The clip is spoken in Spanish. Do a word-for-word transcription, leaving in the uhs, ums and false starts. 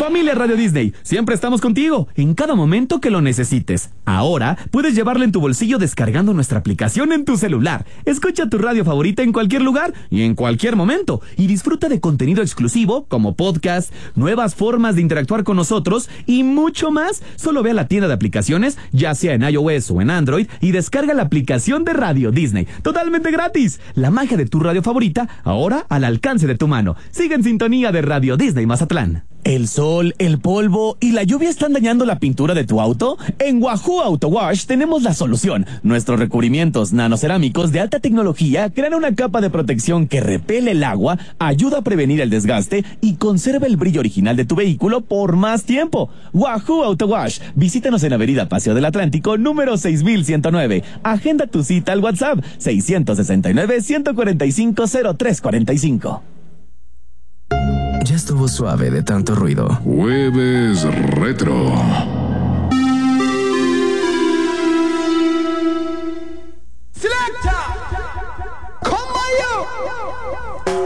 Familia Radio Disney, siempre estamos contigo, en cada momento que lo necesites. Ahora puedes llevarla en tu bolsillo descargando nuestra aplicación en tu celular. Escucha tu radio favorita en cualquier lugar y en cualquier momento. Y disfruta de contenido exclusivo como podcast, nuevas formas de interactuar con nosotros y mucho más. Solo ve a la tienda de aplicaciones, ya sea en iOS o en Android, y descarga la aplicación de Radio Disney. Totalmente gratis. La magia de tu radio favorita, ahora al alcance de tu mano. Sigue en sintonía de Radio Disney Mazatlán. ¿El sol, el polvo y la lluvia están dañando la pintura de tu auto? En Wahoo Auto Wash tenemos la solución. Nuestros recubrimientos nanocerámicos de alta tecnología crean una capa de protección que repele el agua, ayuda a prevenir el desgaste y conserva el brillo original de tu vehículo por más tiempo. Wahoo Auto Wash. Visítanos en Avenida Paseo del Atlántico, número seis mil ciento nueve. Agenda tu cita al WhatsApp seis seis nueve, uno cuatro cinco, cero tres cuatro cinco. Ya estuvo suave de tanto ruido. Jueves Retro.